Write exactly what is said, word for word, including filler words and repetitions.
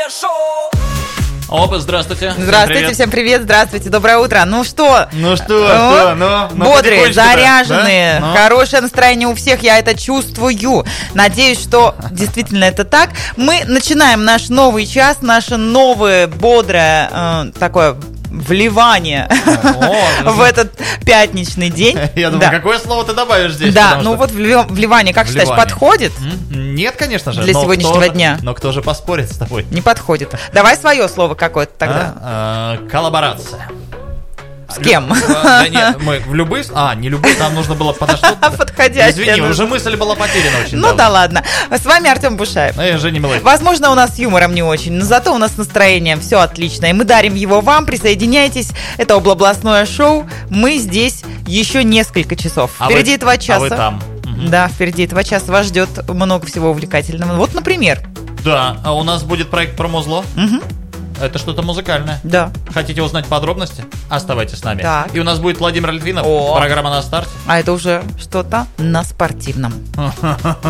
Опа, здравствуйте. Здравствуйте, всем привет. всем привет, здравствуйте, доброе утро. Ну что? Ну что, что? Ну, ну, бодрые, заряженные, да? Ну. Хорошее настроение у всех, я это чувствую. Надеюсь, что действительно это так. Мы начинаем наш новый час, наше новое бодрое э, такое вливание в этот пятничный день. Я думаю, какое слово ты добавишь здесь? Да, ну вот вливание, как считаешь, подходит? Нет, конечно же. Для сегодняшнего дня. Но кто же поспорит с тобой? Не подходит. Давай свое слово какое-то тогда. Коллаборация. С кем? Да нет, мы в любые... А, не любые, там нужно было подождать. Подходящее. Извини, уже мысль была потеряна очень Ну да ладно. С вами Артем Бушаев. Ну и Женя Милой. Возможно, у нас с юмором не очень, но зато у нас настроение все отлично. И мы дарим его вам. Присоединяйтесь. Это областное шоу. Мы здесь еще несколько часов. А впереди вы, этого часа. А вы там. Да, впереди этого часа вас ждет много всего увлекательного. Вот, например. Да, а у нас будет проект про музло. Угу. Это что-то музыкальное. Да. Хотите узнать подробности? Оставайтесь с нами. Так. И у нас будет Владимир Литвинов. О. Программа на старте. А это уже что-то на спортивном.